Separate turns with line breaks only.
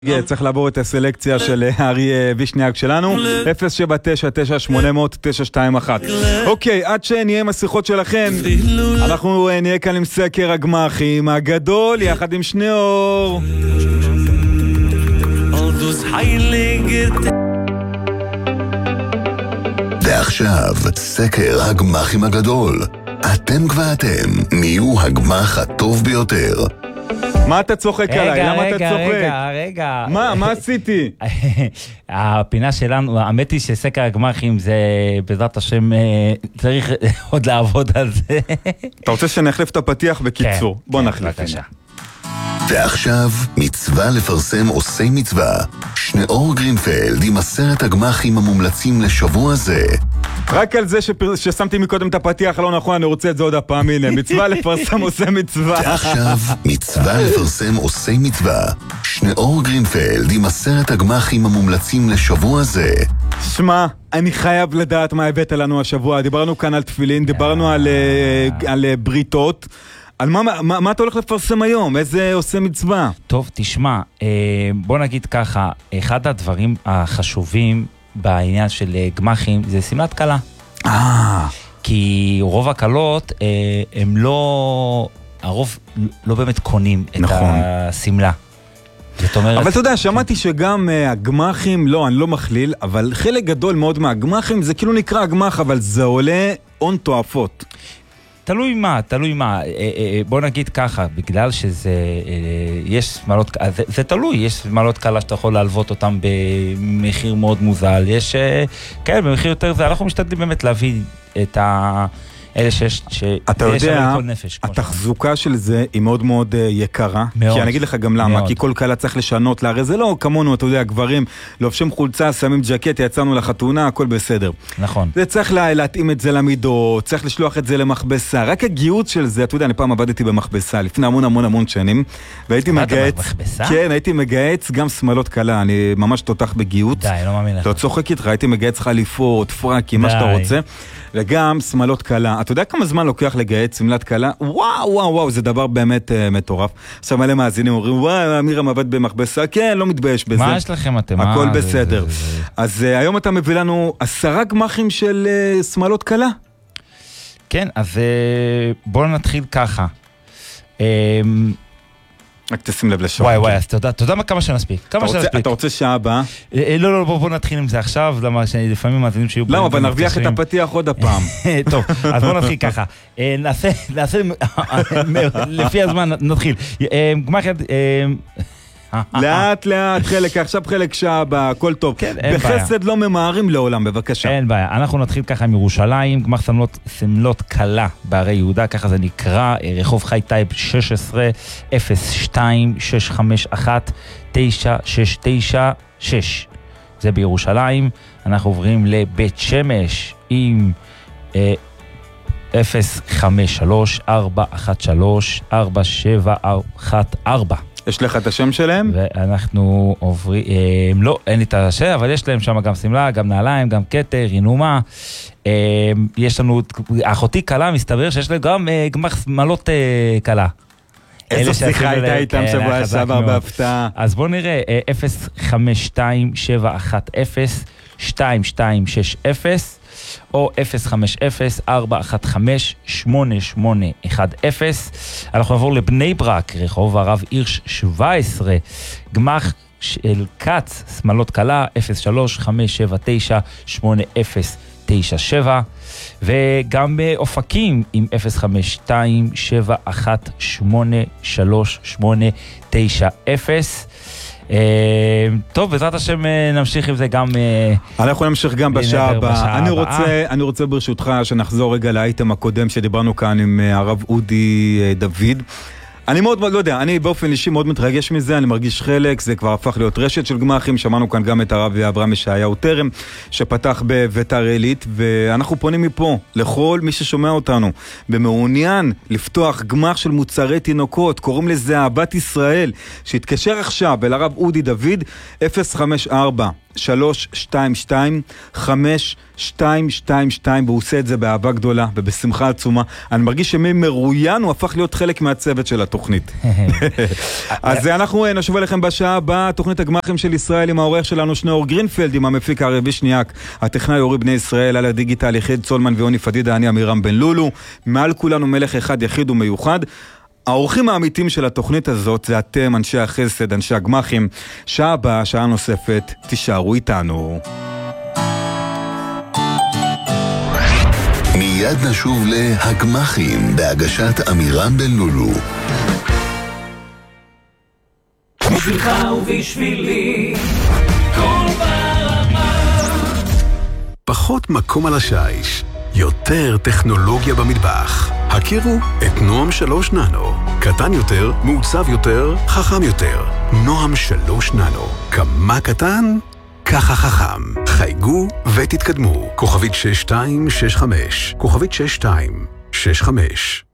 צריך לעבור את הסלקציה של ארי וישניאק שלנו 079-9800-921. אוקיי, עד שנהיה עם השיחות שלכם אנחנו נהיה כאן עם סקר הגמחים הגדול יחד עם שניאור.
ועכשיו סקר הגמחים הגדול. אתם מי הוא הגמח הטוב ביותר?
מה אתה צוחק עליי? למה אתה צוחק?
רגע.
מה עשיתי?
הפינה שלנו, האמת היא שסקר הגמחים זה בעזרת השם צריך עוד לעבוד על זה.
אתה רוצה שנחליף את הפתיח בקיצור? בוא נחליף.
בבקשה.
ועכשיו מצווה לפרסם עושי מצווה. שניאור גרינפלד עם 10 הגמחים המומלצים לשבוע זה.
רק על זה ששמתי מקודם את הפתיח לא נכון, אני רוצה את זה עוד הפעם. הנה, מצווה לפרסם עושי מצווה.
ועכשיו מצווה לפרסם עושי מצווה. שניאור גרינפלד עם 10 הגמחים המומלצים לשבוע זה.
שמע, אני חייב לדעת מה הבאת לנו השבוע. דיברנו כאן על תפילין, דיברנו על בריתות. על מה אתה הולך לפרסם היום? איזה עושה מצווה?
טוב, תשמע, בוא נגיד ככה, אחד הדברים החשובים בעניין של גמחים זה סמלת קלה. כי רוב הקלות הם הרוב לא באמת קונים את הסמלה.
אבל אתה יודע, שמעתי שגם הגמחים, לא, אני לא מכליל, אבל חלק גדול מאוד מהגמחים זה כאילו נקרא הגמח, אבל זה עולה הון תועפות.
תלוי מה, בוא נגיד ככה, בגלל שזה, יש סמלות, זה תלוי, יש סמלות קלה שאתה יכול להלוות אותם במחיר מאוד מוזל, יש כאלה במחיר יותר זה, אנחנו משתדלים באמת להביא את אלה שיש
אתה יודע, התחזוקה של זה היא מאוד מאוד יקרה, מאוד, כי אני אגיד לך גם למה, מאוד. כי כל קלה צריך לשנות לה, הרי זה לא כמונו, אתה יודע, גברים לובשים חולצה, שמים ג'קט, יצאנו לחתונה, הכל בסדר.
נכון.
זה צריך להתאים את זה למידות, צריך לשלוח את זה למחבסה, רק הגיוץ של זה, אתה יודע, אני פעם עבדתי במחבסה, לפני המון שנים, והייתי מגייץ, כן, הייתי מגייץ גם סמלות קלה, אני ממש תותח בגיוץ.
די, לא מאמין לך.
לא צוחק איתך, הייתי מגייץ חליפות, פרקים, מה שאתה רוצה. וגם סמלות קלה. אתה יודע כמה זמן לוקח לגייץ סמלת קלה? וואו, זה דבר באמת מטורף. עכשיו מלא מאזינים אומרים, וואו, אמירם עבד במחבסה, כן, לא מתבייש בזה.
מה יש לכם אתם?
הכל בסדר. אז היום אתה מביא לנו 10 גמחים של סמלות קלה.
כן, אז בואו נתחיל ככה.
רק תשים לב לשעות.
וואי, אז תודה כמה שנספיק.
אתה רוצה שעה הבאה?
לא, בוא נתחיל עם זה עכשיו, למה שלפעמים מאזינים שיהיו...
למה, אבל נרוויח את הפתיח עוד הפעם.
טוב, אז בוא נתחיל ככה. נעשה, לפי הזמן נתחיל. גמח יד...
לאט, עכשיו חלק שעה הבאה, הכל טוב. בחסד לא ממהרים לעולם, בבקשה.
אין בעיה, אנחנו נתחיל ככה עם ירושלים, גמח סמלות קלה בערי יהודה, ככה זה נקרא, רחוב חי טייב 16 02 651 9696. זה בירושלים. אנחנו עוברים לבית שמש עם 053-413-4714.
יש לך את השם שלהם?
ואנחנו עוברים, לא, אין לי את השם, אבל יש להם שם גם סמלה, גם נעליים, גם קטר, רינומה. יש לנו, אחותי קלה, מסתבר שיש להם גם גמח סמלות קלה.
איזו שיחה הייתה איתם שבוע שעבר בהפתעה.
אז בואו נראה, 052-710-2260 או 050-415-8810. אנחנו נעבור לבני ברק, רחוב הרב הירש 17, גמח של קץ, סמלות קלה, 03-579-8097, וגם באופקים עם 052-718-3890. טוב, בעזרת השם נמשיך עם זה גם...
אנחנו נמשיך גם בשעה הבאה. אני רוצה ברשותך שנחזור רגע לאייטם הקודם שדיברנו כאן עם הרב אודי דוד. אני מאוד לא יודע, אני באופן אישי מאוד מתרגש מזה, אני מרגיש חלק, זה כבר הפך להיות רשת של גמחים, שמענו כאן גם את הרב אברהם ישעיהו טרם, שפתח בביתר עילית, ואנחנו פונים מפה לכל מי ששומע אותנו, במעוניין לפתוח גמח של מוצרי תינוקות, קוראים לזה אהבת ישראל, שהתקשר עכשיו אל הרב אודי דוד, 054 והוא עושה את זה באהבה גדולה ובשמחה עצומה. אני מרגיש שמי מרוין הוא הפך להיות חלק מהצוות של התוכנית. אז אנחנו נשוב אליכם בשעה הבאה, תוכנית הגמחים של ישראל עם העורך שלנו שניאור גרינפלד, עם המפיק הרב וישניאק, הטכנאי אורי בני ישראל, על הדיגיטל יחיד צולמן ויוני פדידה, אני אמירם בן לולו, מעל כולנו מלך אחד יחיד ומיוחד. האורחים האמיתיים של התוכנית הזאת זה אתם, אנשי החסד, אנשי הגמחים. שעה הבאה, שעה נוספת, תישארו איתנו.
מיד נשוב להגמחים בהגשת אמירם בן לולו.
בשבילך ובשבילי כל ברמה.
פחות מקום על השיש, יותר טכנולוגיה במטבח. הכירו את נועם 3 ננו. קטן יותר, מעוצב יותר, חכם יותר. נועם 3 ננו. כמה קטן? ככה חכם. חייגו ותתקדמו. כוכבית 6265. כוכבית 6265.